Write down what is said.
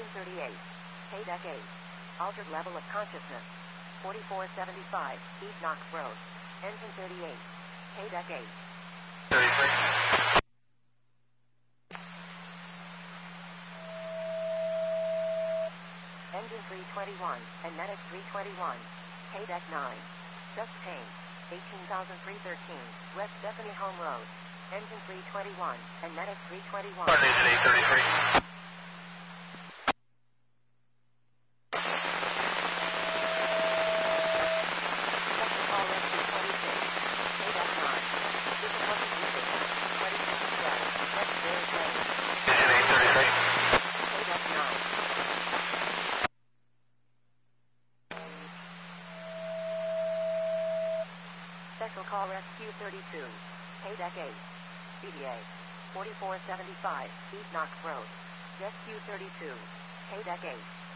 38. KDEC 8. Altered level of consciousness. 4475 East Knox Road. Engine 38. KDEC 8. 33. Engine 321 and Medic 321. KDEC 9. Just changed. 18,313 West Stephanie Home Road. Engine 321 and Medic 321. Coordinated 833. Special call rescue 26. KDEC 9. Difficulty usage. 26 status. West Bears Lane. Engine 833. KDEC 9. Special call rescue 32. KDEC 8. CDA 4475 East Knox Road. Rescue 32. KDEC 8.